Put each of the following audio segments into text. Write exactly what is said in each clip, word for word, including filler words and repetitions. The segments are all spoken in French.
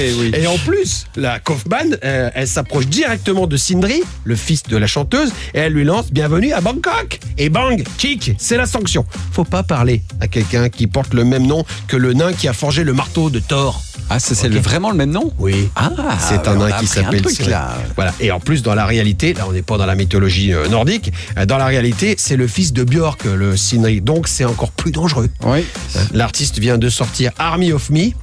Et, oui. Et en plus, la Kaufman, euh, elle s'approche directement de Sindri, le fils de la chanteuse, et elle lui lance « Bienvenue à Bangkok !» Et bang, kick, c'est la sanction. Faut pas parler à quelqu'un qui porte le même nom que le nain qui a forgé le marteau de Thor. Ah, c'est okay. vraiment le même nom? Oui. Ah, c'est un nain qui s'appelle Sindri. Voilà. Et en plus, dans la réalité, là, on n'est pas dans la mythologie euh, nordique. Euh, dans la réalité, c'est le fils de Björk, le Sindri. Donc, c'est encore plus dangereux. Oui. Euh, L'artiste vient de sortir Army of Me.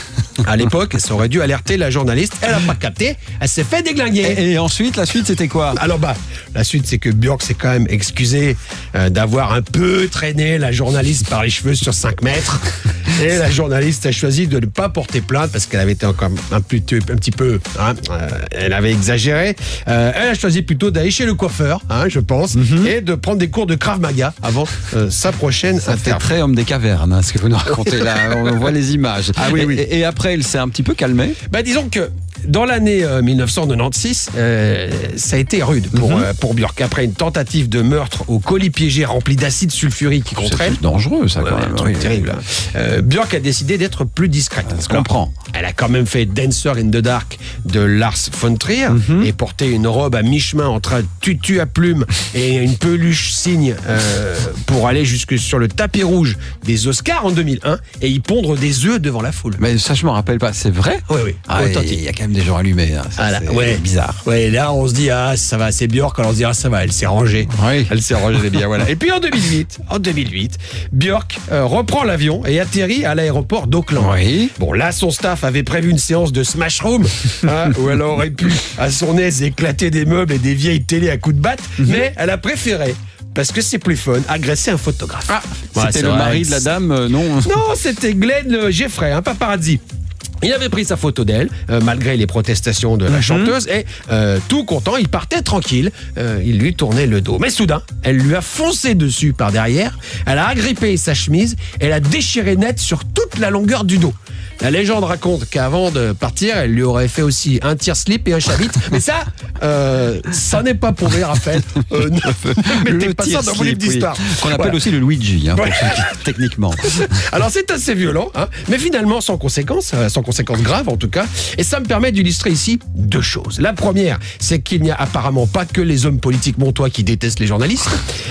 À l'époque, ça aurait dû alerter la journaliste. Elle n'a pas capté. Elle s'est fait déglinguer. Et, et ensuite, la suite, c'était quoi? Alors, bah, la suite, c'est que Björk s'est quand même excusé euh, d'avoir un peu traîné la journaliste par les cheveux sur cinq mètres. Et la journaliste a choisi de ne pas porter plainte parce qu'elle avait été encore un, petit, un petit peu, hein, euh, elle avait exagéré. Euh, elle a choisi plutôt d'aller chez le coiffeur, hein, je pense, mm-hmm. et de prendre des cours de Krav Maga avant euh, sa prochaine Ça interview. fait très homme des cavernes, hein, ce que vous nous racontez là. On voit les images. Ah oui, et, oui. Et, et après, il s'est un petit peu calmé. Bah, disons que dans l'année euh, mille neuf cent quatre-vingt-seize, euh, ça a été rude pour, mm-hmm. euh, pour Björk. Après une tentative de meurtre au colis piégé rempli d'acide sulfurique contre elle. C'est dangereux, ça, ouais, quand même. Un truc oui, terrible. Oui. Euh, Björk a décidé d'être plus discrète. Je comprends. Elle a quand même fait Dancer in the Dark de Lars von Trier mm-hmm. et porté une robe à mi-chemin entre un tutu à plumes et une peluche cygne euh, pour aller jusque sur le tapis rouge des Oscars en deux mille un et y pondre des œufs devant la foule. Mais ça, je m'en rappelle pas. C'est vrai? Oui, oui. Ah, il y a quand même des gens allumés. Hein. Ça, ah, c'est ouais. bizarre. Ouais, là, on se dit, ah, ça va, c'est Björk. Alors on se dit, ah, ça va, elle s'est rangée. Oui. Elle s'est rangée bien, voilà. Et puis en deux mille huit, en deux mille huit, Björk euh, reprend l'avion et atterrit à l'aéroport d'Auckland. Oui. Bon, là, son staff avait prévu une séance de Smash Room, hein, où elle aurait pu, à son aise, éclater des meubles et des vieilles télés à coups de batte, mm-hmm. mais elle a préféré, parce que c'est plus fun, agresser un photographe. Ah, ouais, c'était le vrai, mari de la dame, euh, non? Non, c'était Glenn euh, Jeffrey, un paparazzi. Il avait pris sa photo d'elle, euh, malgré les protestations de la mm-hmm. chanteuse, et euh, tout content, il partait tranquille, euh, il lui tournait le dos. Mais soudain, elle lui a foncé dessus par derrière, elle a agrippé sa chemise, elle a déchiré net sur toute la longueur du dos. La légende raconte qu'avant de partir, elle lui aurait fait aussi un tire slip et un chavite. Mais ça, euh, ça n'est pas prouvé, Raphaël. Euh, ne mettez pas ça dans vos livres d'histoire. Oui. Qu'on appelle voilà. aussi le Luigi, hein, ouais. techniquement. Alors c'est assez violent, hein, mais finalement sans conséquences, sans conséquences graves en tout cas. Et ça me permet d'illustrer ici deux choses. La première, c'est qu'il n'y a apparemment pas que les hommes politiques montois qui détestent les journalistes.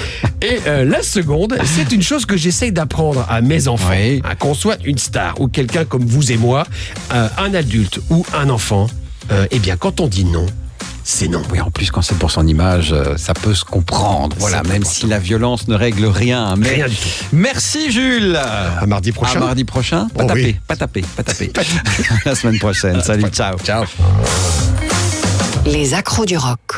Et euh, la seconde, c'est une chose que j'essaye d'apprendre à mes enfants. Oui. Hein, qu'on soit une star ou quelqu'un comme vous et moi, euh, un adulte ou un enfant, euh, eh bien quand on dit non, c'est non. Oui, en plus, quand c'est pour son image, euh, ça peut se comprendre. Voilà, même important. Si la violence ne règle rien. Mais... Rien du tout. Merci, Jules. À mardi prochain. À mardi prochain. Pas oh, taper, oui. pas taper, pas taper. La semaine prochaine. Salut, ciao. Ciao. Les accros du rock.